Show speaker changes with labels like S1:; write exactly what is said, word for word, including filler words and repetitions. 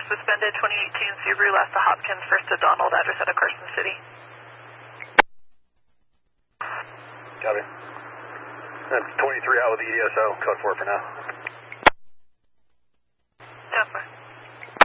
S1: suspended, twenty eighteen Subaru, last to Hopkins, first to Donald, address out of Carson City.
S2: Copy. That's twenty-three out with the E D S O, code four for now.
S1: ten four.